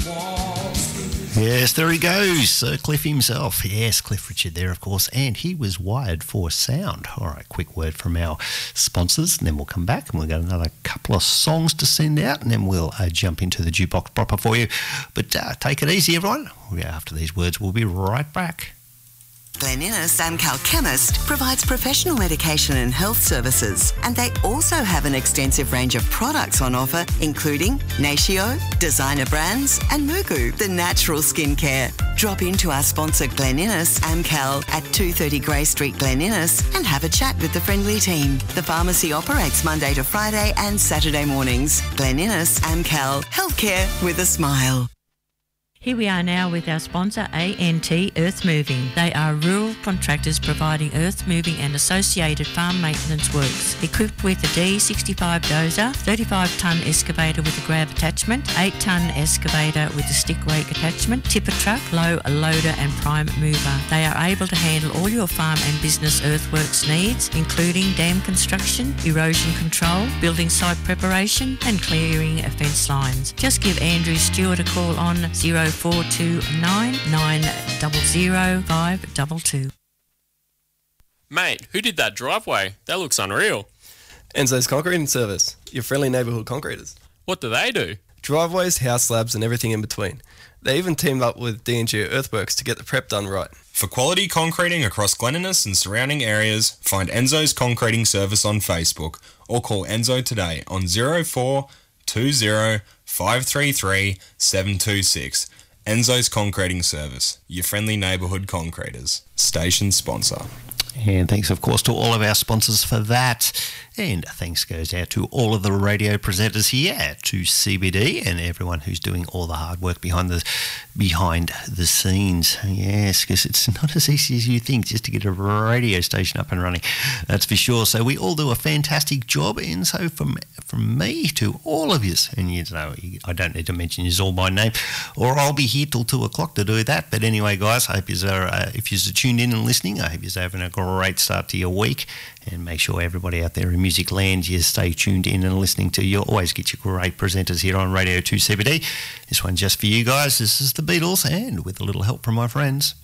Yes, there he goes, Sir Cliff himself. Yes, Cliff Richard there, of course, and he was wired for sound. All right, quick word from our sponsors, and then we'll come back and we've got another couple of songs to send out, and then we'll jump into the jukebox proper for you. But take it easy, everyone. After these words, we'll be right back. Glen Innes Amcal Chemist provides professional medication and health services, and they also have an extensive range of products on offer, including Natio, designer brands, and Mugu, the natural skincare. Drop into our sponsor Glen Innes Amcal at 230 Grey Street, Glen Innes, and have a chat with the friendly team. The pharmacy operates Monday to Friday and Saturday mornings. Glen Innes Amcal, healthcare with a smile. Here we are now with our sponsor, ANT Earth Moving. They are rural contractors providing earth moving and associated farm maintenance works. Equipped with a D65 dozer, 35-tonne excavator with a grab attachment, 8-tonne excavator with a stick rake attachment, tipper truck, low loader and prime mover. They are able to handle all your farm and business earthworks needs, including dam construction, erosion control, building site preparation and clearing fence lines. Just give Andrew Stewart a call on 0429 900 522. Mate, who did that driveway? That looks unreal. Enzo's Concreting Service, your friendly neighbourhood concreters. What do they do? Driveways, house slabs and everything in between. They even teamed up with D&G Earthworks to get the prep done right. For quality concreting across Glen Innes and surrounding areas, find Enzo's Concreting Service on Facebook or call Enzo today on 0420 533 726. Enzo's Concreting Service, your friendly neighbourhood concreters. Station sponsor. And thanks, of course, to all of our sponsors for that. And thanks goes out to all of the radio presenters here, to CBD, and everyone who's doing all the hard work behind the scenes. Yes, because it's not as easy as you think just to get a radio station up and running. That's for sure. So we all do a fantastic job. And so from me to all of you, and you know, I don't need to mention you all by name, or I'll be here till 2 o'clock to do that. But anyway, guys, I hope you are, if you're tuned in and listening, I hope you're having a great start to your week. And make sure everybody out there in Music Land, you stay tuned in and listening to. You'll always get your great presenters here on Radio 2 CBD. This one just for you guys. This is the Beatles, and with a little help from my friends.